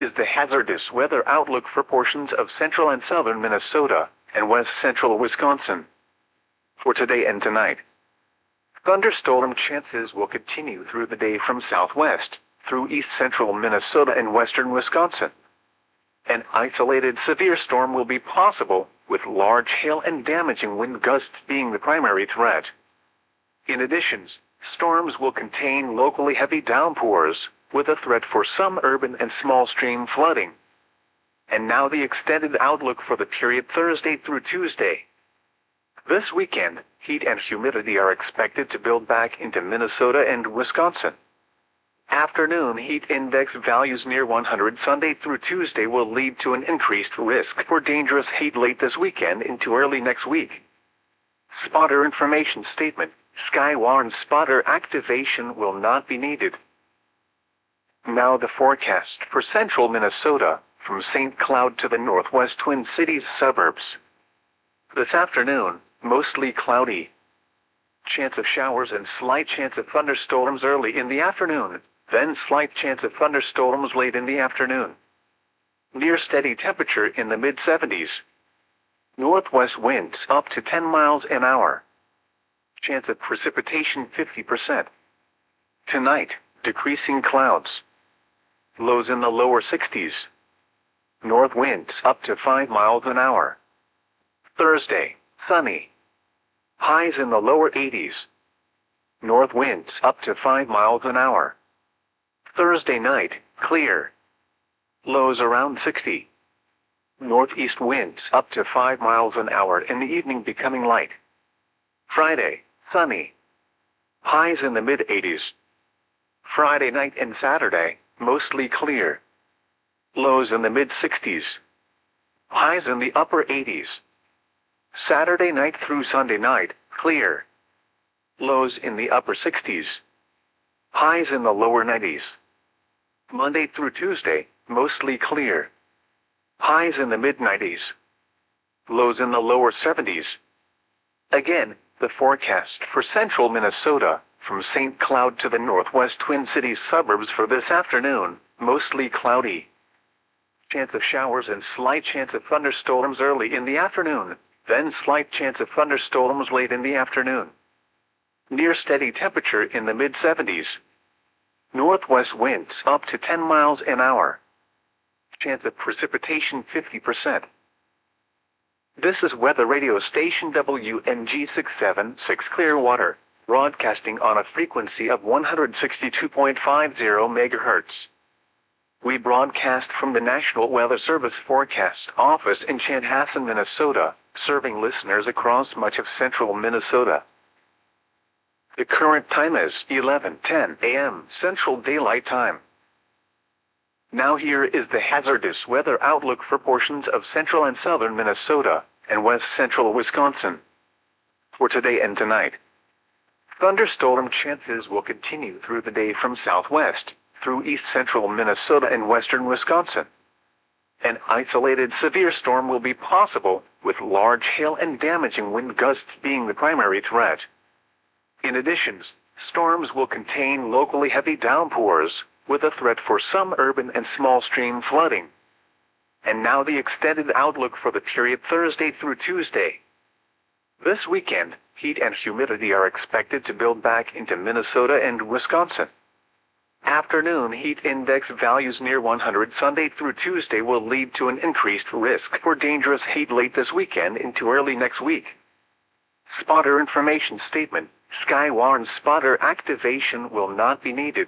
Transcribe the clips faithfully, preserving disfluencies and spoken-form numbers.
Is the hazardous weather outlook for portions of central and southern Minnesota and west central Wisconsin. For today and tonight, thunderstorm chances will continue through the day from southwest through east central Minnesota and western Wisconsin. An isolated severe storm will be possible, with large hail and damaging wind gusts being the primary threat. In addition, storms will contain locally heavy downpours, with a threat for some urban and small stream flooding. And now the extended outlook for the period Thursday through Tuesday. This weekend, heat and humidity are expected to build back into Minnesota and Wisconsin. Afternoon heat index values near one hundred Sunday through Tuesday will lead to an increased risk for dangerous heat late this weekend into early next week. Spotter information statement: Skywarn spotter activation will not be needed. Now the forecast for central Minnesota, from Saint Cloud to the northwest Twin Cities suburbs. This afternoon, mostly cloudy. Chance of showers and slight chance of thunderstorms early in the afternoon, then slight chance of thunderstorms late in the afternoon. Near steady temperature in the mid seventies. Northwest winds up to ten miles an hour. Chance of precipitation fifty percent. Tonight, decreasing clouds. Lows in the lower sixties. North winds up to five miles an hour. Thursday, sunny. Highs in the lower eighties. North winds up to five miles an hour. Thursday night, clear. Lows around sixty. Northeast winds up to five miles an hour in the evening becoming light. Friday, sunny. Highs in the mid eighties. Friday night and Saturday, mostly clear. Lows in the mid sixties. Highs in the upper eighties. Saturday night through Sunday night, clear. Lows in the upper sixties. Highs in the lower nineties. Monday through Tuesday, mostly clear. Highs in the mid nineties. Lows in the lower seventies. Again, the forecast for central Minnesota, from Saint Cloud to the northwest Twin Cities suburbs for this afternoon, mostly cloudy. Chance of showers and slight chance of thunderstorms early in the afternoon, then slight chance of thunderstorms late in the afternoon. Near steady temperature in the mid seventies. Northwest winds up to ten miles an hour. Chance of precipitation fifty percent. This is weather radio station W N G six seven six Clearwater, broadcasting on a frequency of one hundred sixty-two point five zero megahertz. We broadcast from the National Weather Service Forecast Office in Chanhassen, Minnesota, serving listeners across much of central Minnesota. The current time is eleven ten a m Central Daylight Time. Now here is the hazardous weather outlook for portions of central and southern Minnesota and west central Wisconsin. For today and tonight, thunderstorm chances will continue through the day from southwest through east central Minnesota and western Wisconsin. An isolated severe storm will be possible, with large hail and damaging wind gusts being the primary threat. In addition, storms will contain locally heavy downpours, with a threat for some urban and small stream flooding. And now the extended outlook for the period Thursday through Tuesday. This weekend, heat and humidity are expected to build back into Minnesota and Wisconsin. Afternoon heat index values near one hundred Sunday through Tuesday will lead to an increased risk for dangerous heat late this weekend into early next week. Spotter information statement: Skywarn spotter activation will not be needed.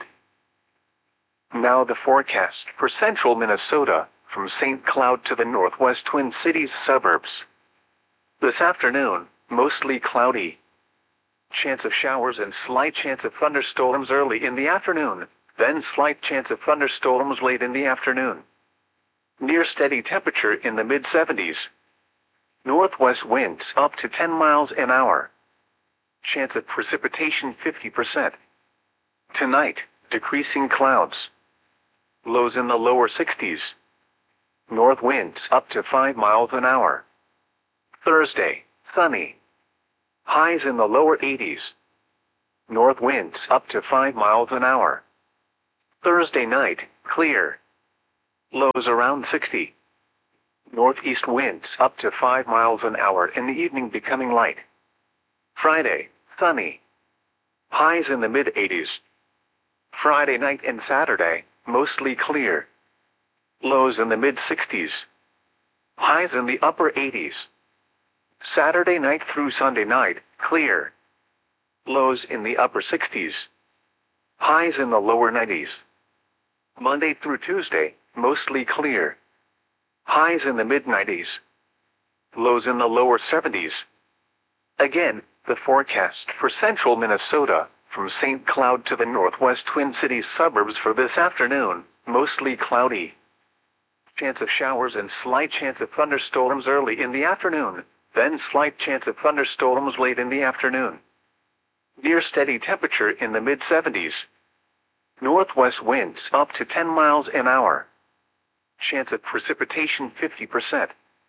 Now the forecast for central Minnesota, from Saint Cloud to the northwest Twin Cities suburbs. This afternoon, mostly cloudy. Chance of showers and slight chance of thunderstorms early in the afternoon, then slight chance of thunderstorms late in the afternoon. Near steady temperature in the mid seventies. Northwest winds up to ten miles an hour. Chance of precipitation fifty percent. Tonight, decreasing clouds. Lows in the lower sixties. North winds up to five miles an hour. Thursday, sunny. Highs in the lower eighties. North winds up to five miles an hour. Thursday night, clear. Lows around sixty. Northeast winds up to five miles an hour in the evening becoming light. Friday, sunny. Highs in the mid eighties. Friday night and Saturday, mostly clear. Lows in the mid sixties. Highs in the upper eighties. Saturday night through Sunday night, clear. Lows in the upper sixties. Highs in the lower nineties. Monday through Tuesday, mostly clear. Highs in the mid nineties. Lows in the lower seventies. Again, the forecast for central Minnesota, from Saint Cloud to the northwest Twin Cities suburbs for this afternoon, mostly cloudy. Chance of showers and slight chance of thunderstorms early in the afternoon, then slight chance of thunderstorms late in the afternoon. Near steady temperature in the mid seventies. Northwest winds up to ten miles an hour. Chance of precipitation fifty percent.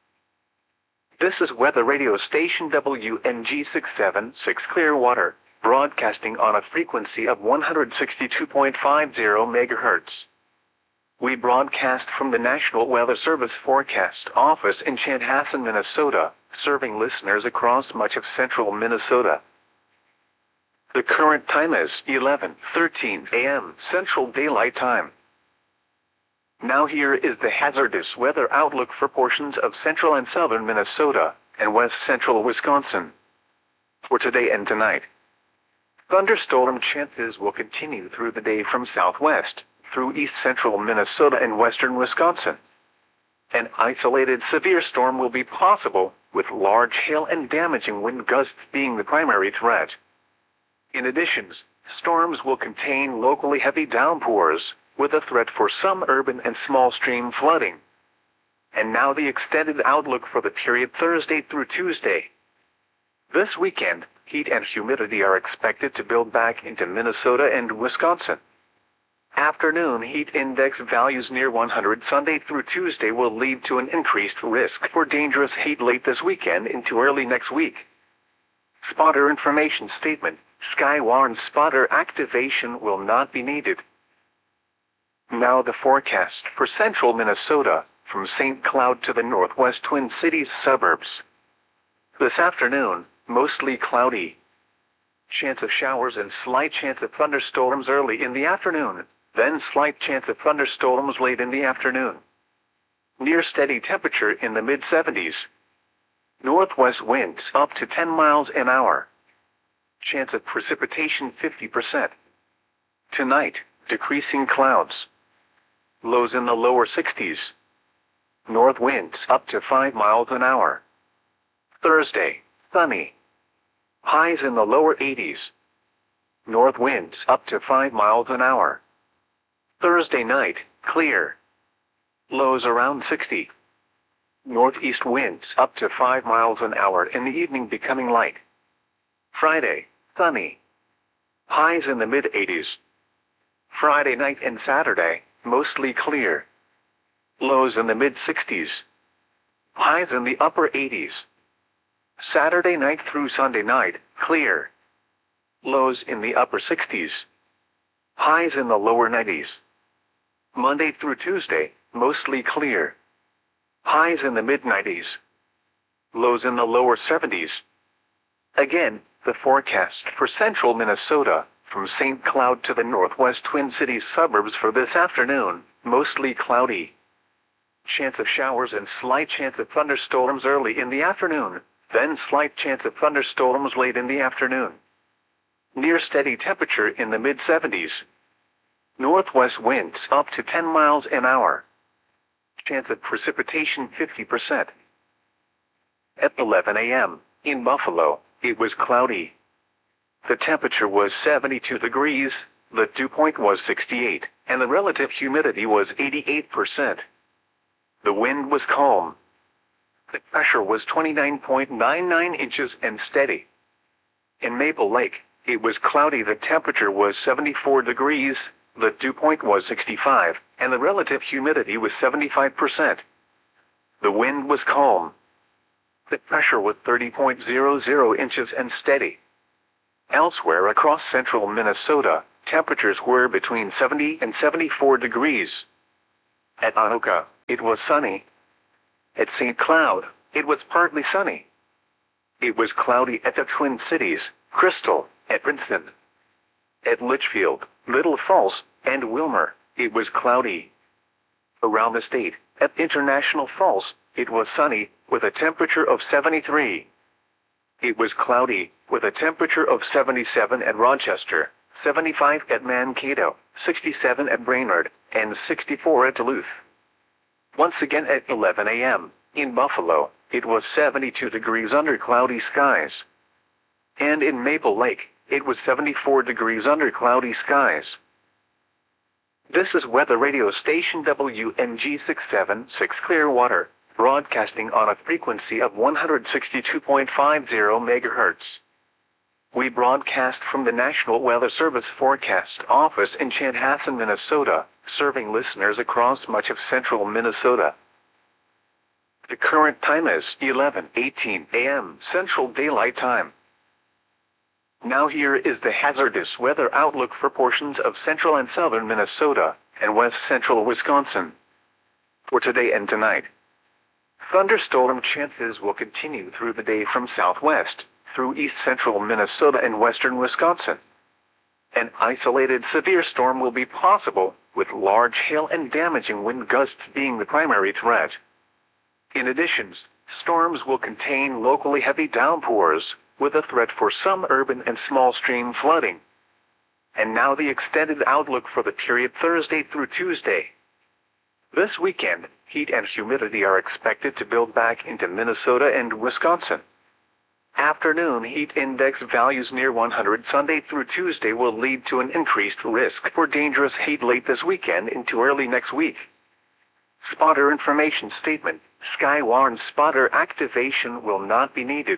This is weather radio station W N G six seven six Clearwater, broadcasting on a frequency of one hundred sixty-two point five zero megahertz. We broadcast from the National Weather Service Forecast Office in Chanhassen, Minnesota, serving listeners across much of central Minnesota. The current time is eleven thirteen a m Central Daylight Time. Now here is the hazardous weather outlook for portions of central and southern Minnesota and west central Wisconsin. For today and tonight, thunderstorm chances will continue through the day from southwest through east central Minnesota and western Wisconsin. An isolated severe storm will be possible, with large hail and damaging wind gusts being the primary threat. In addition, storms will contain locally heavy downpours, with a threat for some urban and small stream flooding. And now the extended outlook for the period Thursday through Tuesday. This weekend, heat and humidity are expected to build back into Minnesota and Wisconsin. Afternoon heat index values near one hundred Sunday through Tuesday will lead to an increased risk for dangerous heat late this weekend into early next week. Spotter information statement: Skywarn spotter activation will not be needed. Now the forecast for central Minnesota, from Saint Cloud to the northwest Twin Cities suburbs. This afternoon, mostly cloudy. Chance of showers and slight chance of thunderstorms early in the afternoon, then slight chance of thunderstorms late in the afternoon. Near steady temperature in the mid seventies. Northwest winds up to ten miles an hour. Chance of precipitation fifty percent. Tonight, decreasing clouds. Lows in the lower sixties. North winds up to five miles an hour. Thursday, sunny. Highs in the lower eighties. North winds up to five miles an hour. Thursday night, clear. Lows around sixty. Northeast winds up to five miles an hour in the evening becoming light. Friday, sunny. Highs in the mid eighties. Friday night and Saturday, mostly clear. Lows in the mid sixties. Highs in the upper eighties. Saturday night through Sunday night, clear. Lows in the upper sixties. Highs in the lower nineties. Monday through Tuesday, mostly clear. Highs in the mid nineties. Lows in the lower seventies. Again, the forecast for central Minnesota, from Saint Cloud to the northwest Twin Cities suburbs for this afternoon, mostly cloudy. Chance of showers and slight chance of thunderstorms early in the afternoon, then slight chance of thunderstorms late in the afternoon. Near steady temperature in the mid seventies. Northwest winds up to ten miles an hour. Chance of precipitation fifty percent. At eleven a m, in Buffalo, it was cloudy. The temperature was seventy-two degrees, the dew point was sixty-eight, and the relative humidity was eighty-eight percent. The wind was calm. The pressure was twenty-nine point nine nine inches and steady. In Maple Lake, it was cloudy. The temperature was seventy-four degrees, the dew point was sixty-five, and the relative humidity was seventy-five percent. The wind was calm. The pressure was thirty point zero zero inches and steady. Elsewhere across central Minnesota, temperatures were between seventy and seventy-four degrees. At Anoka, it was sunny. At Saint Cloud, it was partly sunny. It was cloudy at the Twin Cities, Crystal, at Princeton. At Litchfield, Little Falls, and Wilmer, it was cloudy. Around the state, at International Falls, it was sunny, with a temperature of seventy-three. It was cloudy, with a temperature of seventy-seven at Rochester, seventy-five at Mankato, sixty-seven at Brainerd, and sixty-four at Duluth. Once again at eleven a m, in Buffalo, it was seventy-two degrees under cloudy skies. And in Maple Lake, it was seventy-four degrees under cloudy skies. This is weather radio station W N G six seven six Clearwater, broadcasting on a frequency of one hundred sixty-two point five zero megahertz. We broadcast from the National Weather Service Forecast Office in Chanhassen, Minnesota, serving listeners across much of central Minnesota. The current time is eleven eighteen a m Central Daylight Time. Now here is the hazardous weather outlook for portions of central and southern Minnesota and west central Wisconsin. For today and tonight, thunderstorm chances will continue through the day from southwest through east central Minnesota and western Wisconsin. An isolated severe storm will be possible, with large hail and damaging wind gusts being the primary threat. In addition, storms will contain locally heavy downpours, with a threat for some urban and small stream flooding. And now the extended outlook for the period Thursday through Tuesday. This weekend, heat and humidity are expected to build back into Minnesota and Wisconsin. Afternoon heat index values near one hundred Sunday through Tuesday will lead to an increased risk for dangerous heat late this weekend into early next week. Spotter information statement: Skywarn spotter activation will not be needed.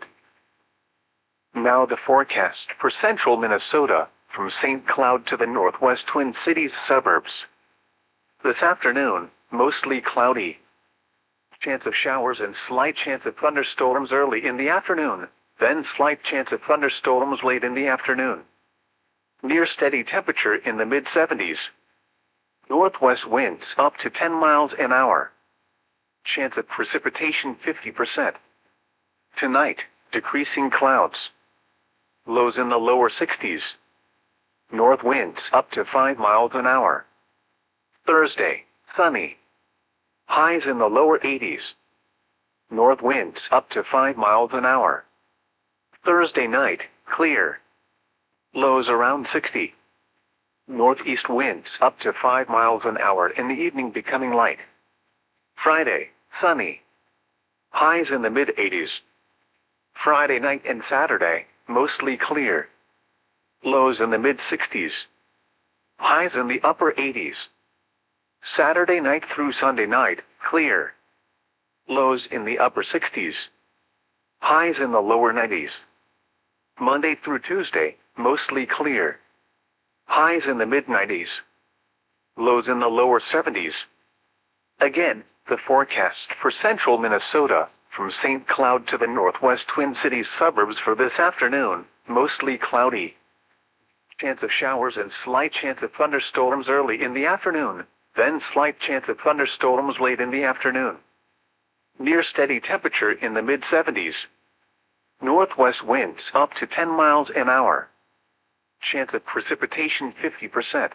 Now the forecast for central Minnesota, from Saint Cloud to the northwest Twin Cities suburbs. This afternoon, mostly cloudy. Chance of showers and slight chance of thunderstorms early in the afternoon, then slight chance of thunderstorms late in the afternoon. Near steady temperature in the mid seventies. Northwest winds up to ten miles an hour. Chance of precipitation fifty percent. Tonight, decreasing clouds. Lows in the lower sixties. North winds up to five miles an hour. Thursday, sunny. Highs in the lower eighties. North winds up to five miles an hour. Thursday night, clear. Lows around sixty. Northeast winds up to five miles an hour in the evening, becoming light. Friday, sunny. Highs in the mid eighties. Friday night and Saturday, mostly clear. Lows in the mid sixties. Highs in the upper eighties. Saturday night through Sunday night, clear. Lows in the upper sixties. Highs in the lower nineties. Monday through Tuesday, mostly clear. Highs in the mid nineties. Lows in the lower seventies. Again, the forecast for central Minnesota, from Saint Cloud to the northwest Twin Cities suburbs for this afternoon, mostly cloudy. Chance of showers and slight chance of thunderstorms early in the afternoon, then slight chance of thunderstorms late in the afternoon. Near steady temperature in the mid seventies. Northwest winds up to ten miles an hour. Chance of precipitation fifty percent.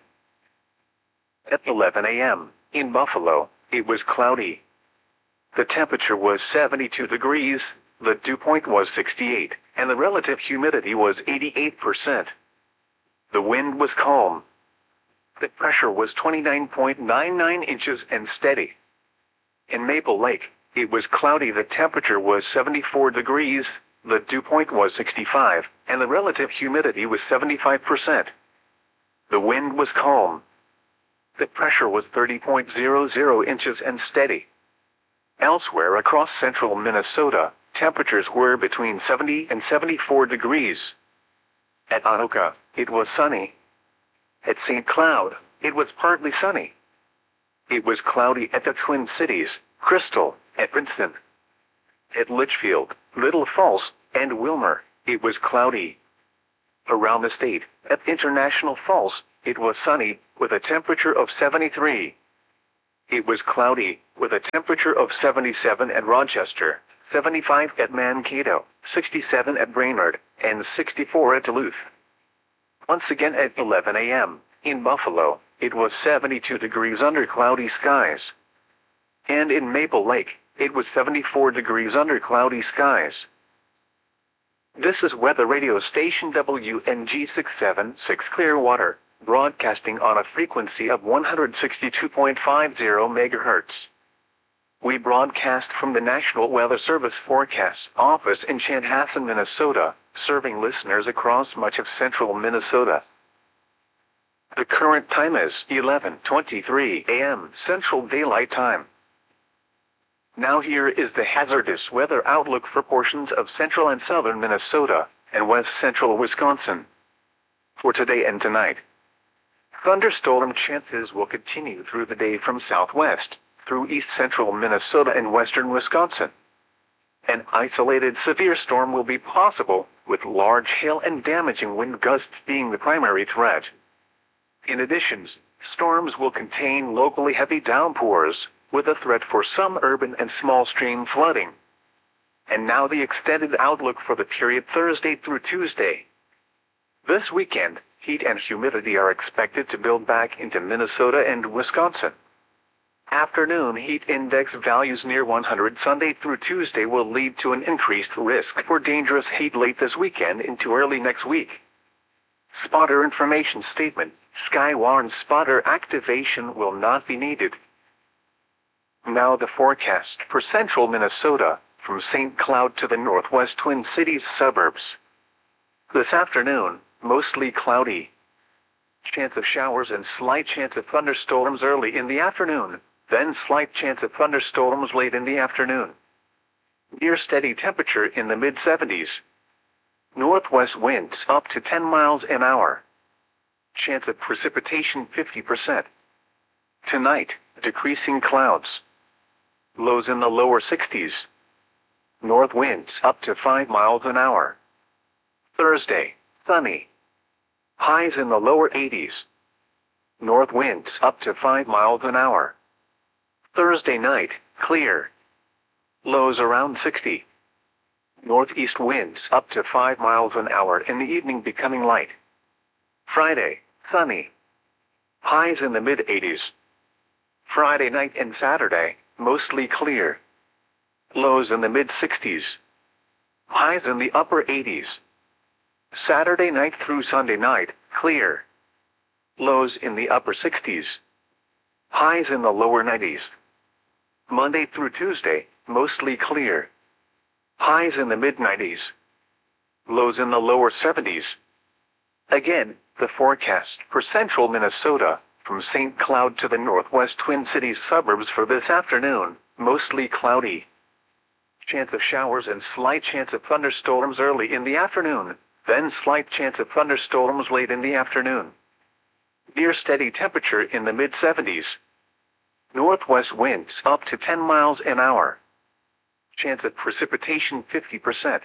At eleven a m, in Buffalo, it was cloudy. The temperature was seventy-two degrees, the dew point was sixty-eight, and the relative humidity was eighty-eight percent. The wind was calm. The pressure was twenty-nine point nine nine inches and steady. In Maple Lake, it was cloudy. The temperature was seventy-four degrees, the dew point was sixty-five, and the relative humidity was seventy-five percent. The wind was calm. The pressure was thirty point zero zero inches and steady. Elsewhere across central Minnesota, temperatures were between seventy and seventy-four degrees. At Anoka, it was sunny. At Saint Cloud, it was partly sunny. It was cloudy at the Twin Cities, Crystal, at Princeton. At Litchfield, Little Falls, and Wilmer, it was cloudy. Around the state, at International Falls, it was sunny, with a temperature of seventy-three. it was cloudy, with a temperature of seventy-seven at Rochester, seventy-five at Mankato, sixty-seven at Brainerd, and sixty-four at Duluth. Once again at eleven a m, in Buffalo, it was seventy-two degrees under cloudy skies. And in Maple Lake, it was seventy-four degrees under cloudy skies. This is weather radio station W N G six seven six Clearwater, broadcasting on a frequency of one hundred sixty-two point five zero megahertz. We broadcast from the National Weather Service Forecast Office in Chanhassen, Minnesota, serving listeners across much of central Minnesota. The current time is eleven twenty-three a m Central Daylight Time. Now here is the hazardous weather outlook for portions of central and southern Minnesota and west central Wisconsin. For today and tonight, thunderstorm chances will continue through the day from southwest through east central Minnesota and western Wisconsin. An isolated severe storm will be possible, with large hail and damaging wind gusts being the primary threat. In addition, storms will contain locally heavy downpours, with a threat for some urban and small stream flooding. And now the extended outlook for the period Thursday through Tuesday. This weekend, heat and humidity are expected to build back into Minnesota and Wisconsin. Afternoon heat index values near one hundred Sunday through Tuesday will lead to an increased risk for dangerous heat late this weekend into early next week. Spotter information statement: Skywarn spotter activation will not be needed. Now the forecast for central Minnesota, from Saint Cloud to the northwest Twin Cities suburbs. This afternoon, mostly cloudy. Chance of showers and slight chance of thunderstorms early in the afternoon, then slight chance of thunderstorms late in the afternoon. Near steady temperature in the mid seventies. Northwest winds up to ten miles an hour. Chance of precipitation fifty percent. Tonight, decreasing clouds. Lows in the lower sixties. North winds up to five miles an hour. Thursday, sunny. Highs in the lower eighties. North winds up to five miles an hour. Thursday night, clear. Lows around sixty. Northeast winds up to five miles an hour in the evening becoming light. Friday, sunny. Highs in the mid eighties. Friday night and Saturday, mostly clear. Lows in the mid sixties. Highs in the upper eighties. Saturday night through Sunday night, clear. Lows in the upper sixties. Highs in the lower nineties. Monday through Tuesday, mostly clear. Highs in the mid nineties. Lows in the lower seventies. Again, the forecast for central Minnesota, from Saint Cloud to the northwest Twin Cities suburbs for this afternoon, mostly cloudy. Chance of showers and slight chance of thunderstorms early in the afternoon, then slight chance of thunderstorms late in the afternoon. Near steady temperature in the mid seventies. Northwest winds up to ten miles an hour. Chance of precipitation fifty percent.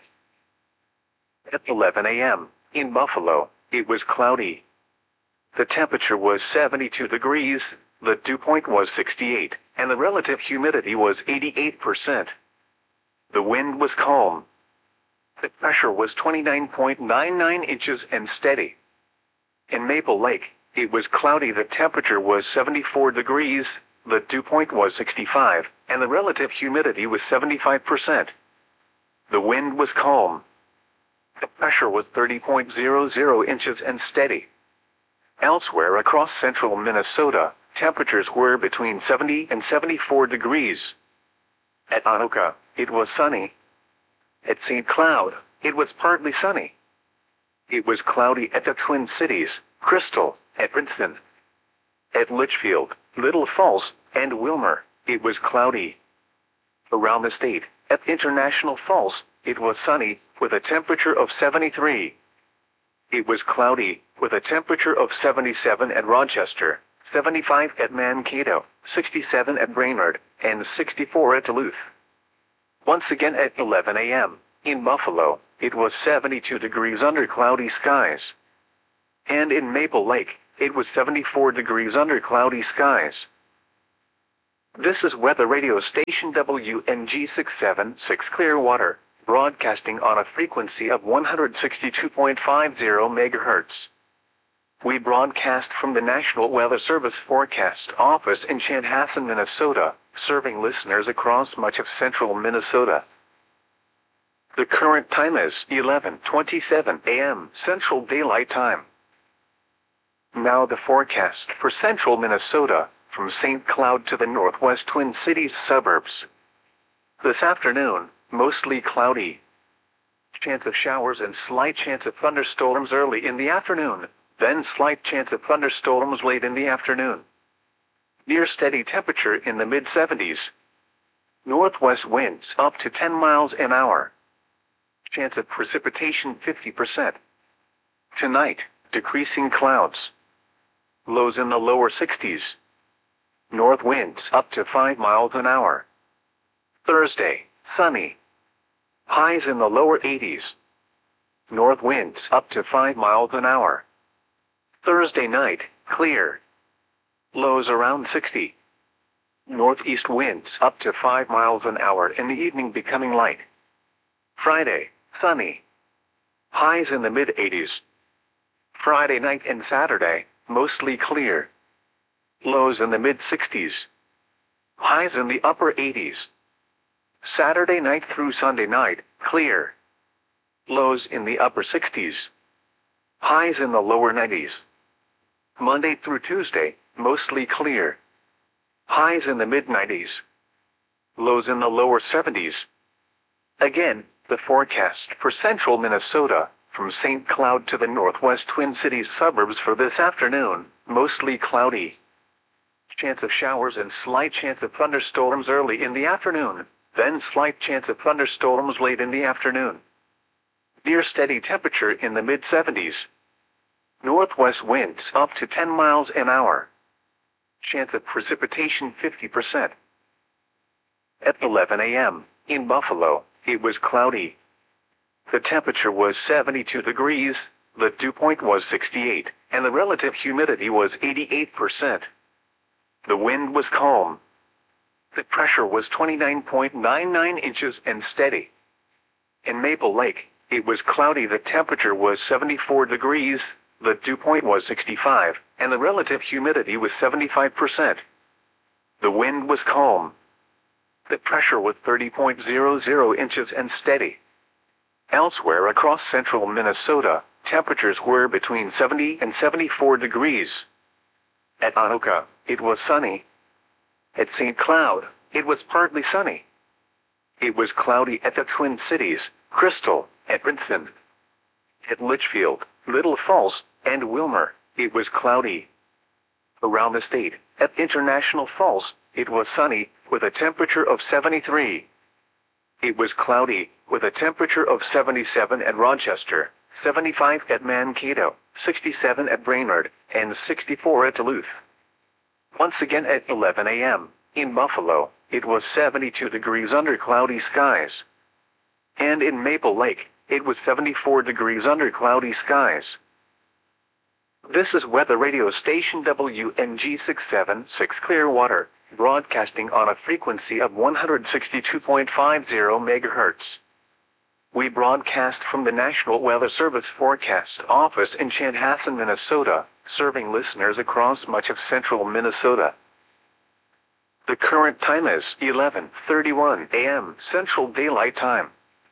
At eleven a m, in Buffalo, it was cloudy. The temperature was seventy-two degrees, the dew point was sixty-eight, and the relative humidity was eighty-eight percent. The wind was calm. The pressure was twenty-nine point nine nine inches and steady. In Maple Lake, it was cloudy. The temperature was seventy-four degrees, the dew point was sixty-five, and the relative humidity was seventy-five percent. The wind was calm. The pressure was thirty point zero zero inches and steady. Elsewhere across central Minnesota, temperatures were between seventy and seventy-four degrees. At Anoka, it was sunny. At Saint Cloud, it was partly sunny. It was cloudy at the Twin Cities, Crystal, at Princeton. At Litchfield, Little Falls, and Wilmer, it was cloudy. Around the state, at International Falls, it was sunny, with a temperature of seventy-three. It was cloudy, with a temperature of seventy-seven at Rochester, seventy-five at Mankato, sixty-seven at Brainerd, and sixty-four at Duluth. Once again at eleven a m, in Buffalo, it was seventy-two degrees under cloudy skies. And in Maple Lake, it was seventy-four degrees under cloudy skies. This is weather radio station W N G six seven six Clearwater, broadcasting on a frequency of one hundred sixty-two point five zero megahertz. We broadcast from the National Weather Service Forecast Office in Chanhassen, Minnesota, serving listeners across much of central Minnesota. The current time is eleven twenty-seven a m Central Daylight Time. Now the forecast for central Minnesota, from Saint Cloud to the northwest Twin Cities suburbs. This afternoon, mostly cloudy. Chance of showers and slight chance of thunderstorms early in the afternoon, then slight chance of thunderstorms late in the afternoon. Near steady temperature in the mid seventies. Northwest winds up to ten miles an hour. Chance of precipitation fifty percent. Tonight, decreasing clouds. Lows in the lower sixties. North winds up to five miles an hour. Thursday, sunny. Highs in the lower eighties. North winds up to five miles an hour. Thursday night, clear. Lows around sixty. Northeast winds up to five miles an hour in the evening, becoming light. Friday, sunny. Highs in the mid eighties. Friday night and Saturday, mostly clear. Lows in the mid sixties. Highs in the upper eighties. Saturday night through Sunday night, clear. Lows in the upper sixties. Highs in the lower nineties. Monday through Tuesday, mostly clear. Highs in the mid nineties. Lows in the lower seventies. Again, the forecast for central Minnesota, from Saint Cloud to the northwest Twin Cities suburbs for this afternoon, mostly cloudy. Chance of showers and slight chance of thunderstorms early in the afternoon, then slight chance of thunderstorms late in the afternoon. Near steady temperature in the mid seventies. Northwest winds up to ten miles an hour. Chance of precipitation fifty percent. At eleven a m, in Buffalo, it was cloudy. The temperature was seventy-two degrees, the dew point was sixty-eight, and the relative humidity was eighty-eight percent. The wind was calm. The pressure was twenty-nine point nine nine inches and steady. In Maple Lake, it was cloudy. The temperature was seventy-four degrees, the dew point was sixty-five, and the relative humidity was seventy-five percent. The wind was calm. The pressure was thirty point zero zero inches and steady. Elsewhere across central Minnesota, temperatures were between seventy and seventy-four degrees. At Anoka, it was sunny. At Saint Cloud, it was partly sunny. It was cloudy at the Twin Cities, Crystal, and Princeton. At Litchfield, Little Falls, and Wilmer, it was cloudy. Around the state, at International Falls, it was sunny, with a temperature of seventy-three. It was cloudy, with a temperature of seventy-seven at Rochester, seventy-five at Mankato, sixty-seven at Brainerd, and sixty-four at Duluth. Once again at eleven a m, in Buffalo, it was seventy-two degrees under cloudy skies. And in Maple Lake, it was seventy-four degrees under cloudy skies. This is weather radio station W N G six seven six Clearwater, broadcasting on a frequency of one hundred sixty-two point five zero megahertz. We broadcast from the National Weather Service Forecast Office in Chanhassen, Minnesota, serving listeners across much of central Minnesota. The current time is eleven thirty-one a m Central Daylight Time.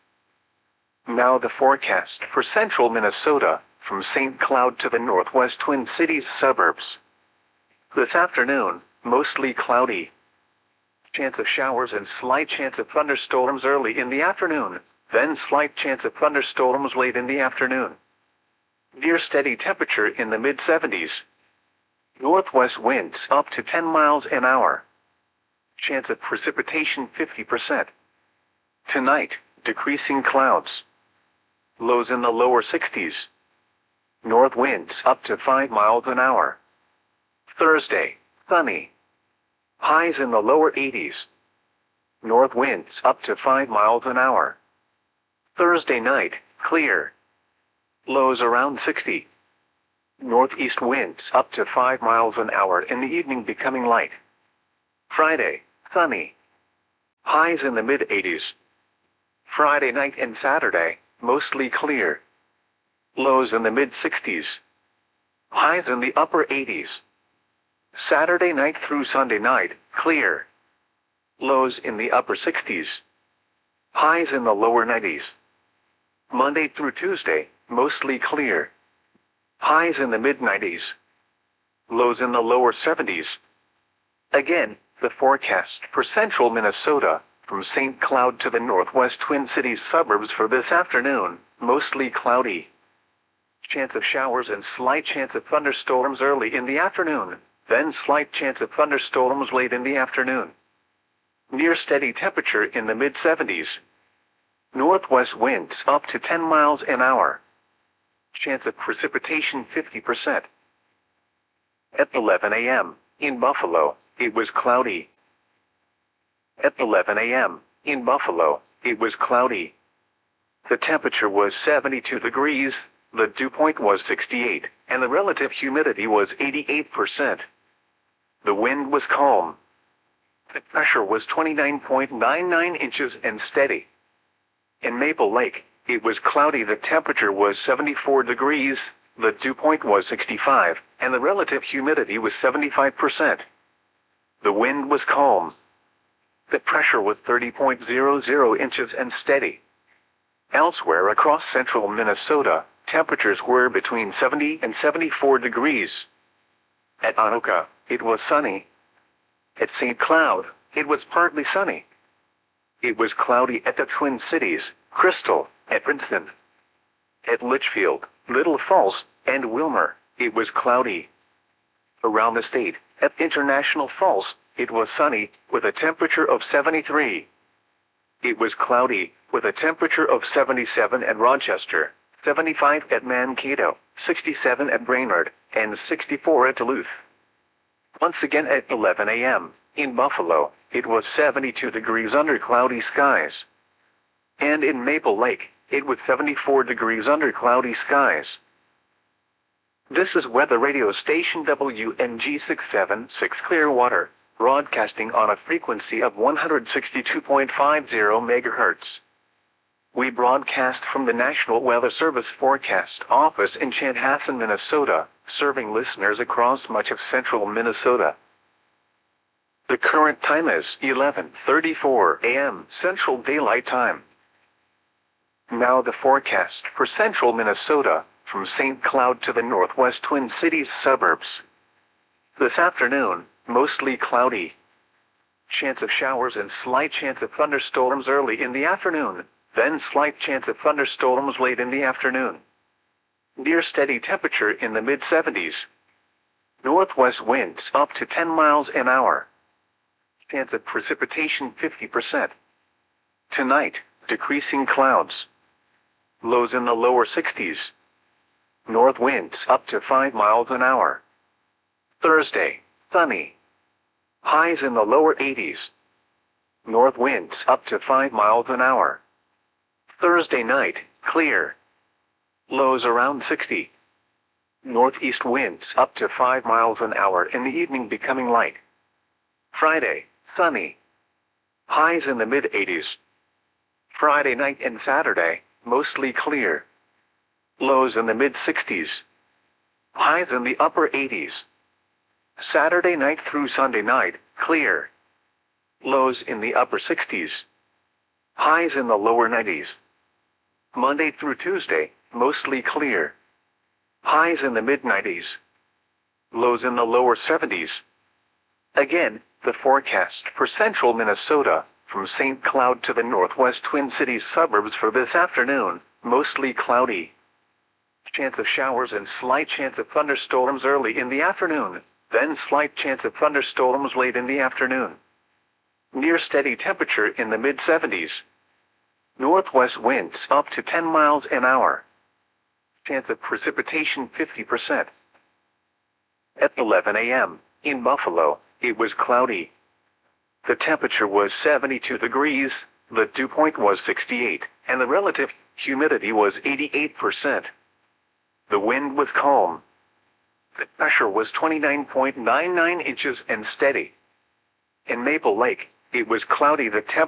Now the forecast for central Minnesota, from Saint Cloud to the northwest Twin Cities suburbs. This afternoon, mostly cloudy. Chance of showers and slight chance of thunderstorms early in the afternoon, then slight chance of thunderstorms late in the afternoon. Near steady temperature in the mid seventies. Northwest winds up to ten miles an hour. Chance of precipitation fifty percent. Tonight, decreasing clouds. Lows in the lower sixties. North winds up to five miles an hour. Thursday, sunny. Highs in the lower eighties. North winds up to five miles an hour. Thursday night, clear. Lows around sixty. Northeast winds up to five miles an hour in the evening, becoming light. Friday, sunny. Highs in the mid eighties. Friday night and Saturday, mostly clear. Lows in the mid sixties. Highs in the upper eighties. Saturday night through Sunday night, clear. Lows in the upper sixties. Highs in the lower nineties. Monday through Tuesday, mostly clear. Highs in the mid nineties. Lows in the lower seventies. Again, the forecast for central Minnesota, from Saint Cloud to the northwest Twin Cities suburbs for this afternoon, mostly cloudy. Chance of showers and slight chance of thunderstorms early in the afternoon, then slight chance of thunderstorms late in the afternoon. Near steady temperature in the mid seventies. Northwest winds up to ten miles an hour. Chance of precipitation fifty percent. At eleven a m, in Buffalo, it was cloudy. At eleven a m, in Buffalo, it was cloudy. The temperature was seventy-two degrees, the dew point was sixty-eight, and the relative humidity was eighty-eight percent. The wind was calm. The pressure was twenty-nine point nine nine inches and steady. In Maple Lake, it was cloudy. The temperature was seventy-four degrees, the dew point was sixty-five, and the relative humidity was seventy-five percent. The wind was calm. The pressure was thirty point zero zero inches and steady. Elsewhere across central Minnesota, temperatures were between seventy and seventy-four degrees. At Anoka, it was sunny. At Saint Cloud, it was partly sunny. It was cloudy at the Twin Cities, Crystal, at Princeton. At Litchfield, Little Falls, and Wilmer, it was cloudy. Around the state, at International Falls, it was sunny, with a temperature of seventy-three. It was cloudy, with a temperature of seventy-seven at Rochester, seventy-five at Mankato, sixty-seven at Brainerd, and sixty-four at Duluth. Once again at eleven a m, in Buffalo, it was seventy-two degrees under cloudy skies. And in Maple Lake, it was seventy-four degrees under cloudy skies. This is weather radio station W N G six seven six Clearwater, broadcasting on a frequency of one hundred sixty-two point five zero megahertz. We broadcast from the National Weather Service Forecast Office in Chanhassen, Minnesota, serving listeners across much of central Minnesota. The current time is eleven thirty-four a m Central Daylight Time. Now the forecast for central Minnesota, from Saint Cloud to the northwest Twin Cities suburbs. This afternoon, mostly cloudy. Chance of showers and slight chance of thunderstorms early in the afternoon, then slight chance of thunderstorms late in the afternoon. Near steady temperature in the mid seventies. Northwest winds up to ten miles an hour. Chance of precipitation fifty percent. Tonight, decreasing clouds. Lows in the lower sixties. North winds up to five miles an hour. Thursday, sunny. Highs in the lower eighties. North winds up to five miles an hour. Thursday night, clear. Lows around sixty. Northeast winds up to five miles an hour in the evening, becoming light. Friday, sunny. Highs in the mid eighties. Friday night and Saturday, mostly clear. Lows in the mid sixties. Highs in the upper eighties. Saturday night through Sunday night, clear. Lows in the upper sixties. Highs in the lower nineties. Monday through Tuesday, mostly clear. Highs in the mid nineties. Lows in the lower seventies. Again, the forecast for central Minnesota, from Saint Cloud to the northwest Twin Cities suburbs for this afternoon, mostly cloudy. Chance of showers and slight chance of thunderstorms early in the afternoon, then slight chance of thunderstorms late in the afternoon. Near steady temperature in the mid seventies. Northwest winds up to ten miles an hour. Chance of precipitation fifty percent. At eleven a m, in Buffalo, it was cloudy. The temperature was seventy-two degrees, the dew point was sixty-eight, and the relative humidity was eighty-eight percent. The wind was calm. The pressure was twenty-nine point nine nine inches and steady. In Maple Lake, It was cloudy. The temperature